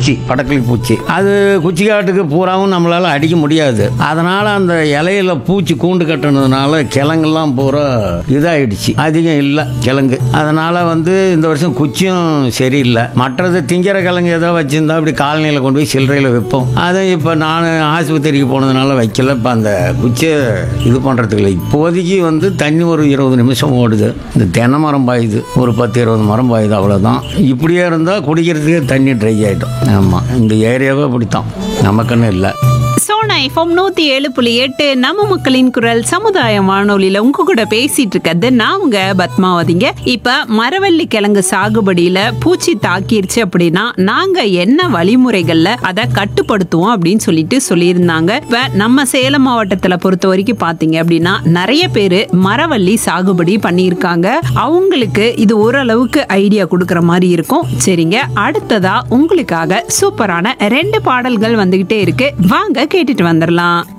பூச்சி, படக்கலி பூச்சி. அது குச்சி காட்டுக்கு பூராவும் நம்மளால அடிக்க முடியாது. அதனால அந்த இலையில பூச்சி கூண்டு கட்டுனதுனால கிழங்கெல்லாம் பூரா இதாயிடுச்சு, அதிகம் இல்லை கிழங்கு. அதனால இந்த வருஷம் குச்சியும் சரியில்லை. மற்றது திங்கிற கிழங்கு ஏதோ வச்சிருந்தா அப்படி காலனியில் கொண்டு போய் சில்லறையில் வைப்போம். அதை இப்போ நான் ஆஸ்பத்திரிக்கு போனதுனால வைக்கல. இப்போ அந்த குச்சியை இது பண்ணுறதுக்கு இல்லை. இப்போதைக்கு தண்ணி ஒரு 20 நிமிஷம் ஓடுது. இந்த தென்னை மரம் பாயுது, ஒரு 10-20 மரம் பாயுது, அவ்வளோதான். இப்படியே இருந்தால் குடிக்கிறதுக்கே தண்ணி ட்ரை ஆகிடும். ஆமாம், இந்த ஏரியாவே அப்படித்தான், நமக்குன்னு இல்லை. சோனா எஃப்எம் 107.8 நம்ம மக்களின் குரல் சமுதாய வானொலியில உங்க கூட பேசிட்டு இருக்கிறது நான் உங்க பத்மாவதிங்க. இப்ப மரவள்ளி கிழங்கு சாகுபடியில பூச்சி தாக்கிருச்சு அப்படின்னா நாங்க என்ன வழிமுறைகள்ல அதை கட்டுப்படுத்துவோம் அப்படின்னு சொல்லியிருந்தாங்க. இப்ப நம்ம சேலம் மாவட்டத்துல பொறுத்த வரைக்கும் பாத்தீங்க அப்படின்னா நிறைய பேரு மரவள்ளி சாகுபடி பண்ணியிருக்காங்க. அவங்களுக்கு இது ஓரளவுக்கு ஐடியா கொடுக்கற மாதிரி இருக்கும். சரிங்க, அடுத்ததா உங்களுக்காக சூப்பரான 2 பாடல்கள் வந்துகிட்டே இருக்கு. வாங்க கேட்டுட்டு வந்துடலாம்.